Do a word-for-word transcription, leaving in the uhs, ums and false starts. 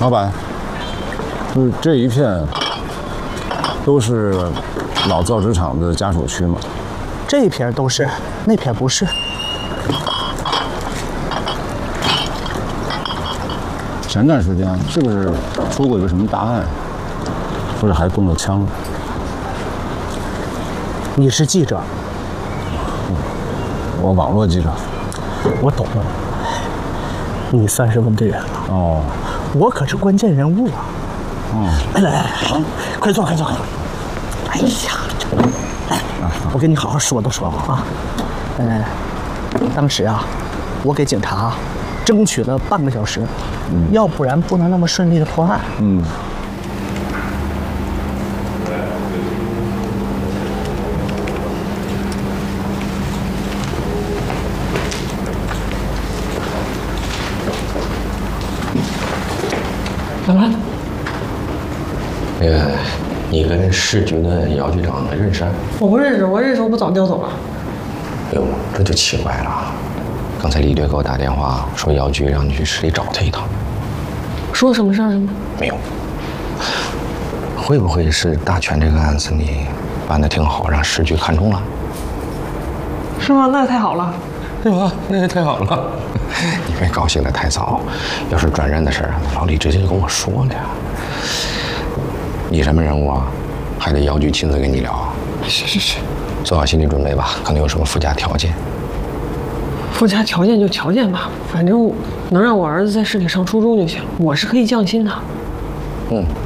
老板，就是这一片都是老造纸厂的家属区吗？ 这一片都是，那片不是。 前段时间是不是出过一个什么大案？不是还动了枪？ 你是记者？ 我网络记者。 我懂了，你算是问对人了。 哦， 我可是关键人物啊！ 哦， 来来来，啊、快坐，快坐！哎呀，来，我跟你好好说道说道啊！来来来，当时啊，我给警察争取了半个小时，嗯、要不然不能那么顺利的破案。 嗯。 干嘛？那个，你跟市局的姚局长认识？ 我不认识，我认识我不早调走了。 哟，这就奇怪了。刚才李队给我打电话说姚局让你去市里找他一趟。 说什么事儿了吗？ 没有。会不会是大全这个案子你办得挺好，让市局看中了？ 是吗？那太好了。 是吧？那也太好了。你别高兴得太早，要是转任的事儿，老李直接就跟我说了呀。你什么人物啊？还得姚局亲自跟你聊。 是是是， 做好心理准备吧，可能有什么附加条件。 附加条件就条件吧，反正能让我儿子在市里上初中就行，我是可以降薪的。 嗯。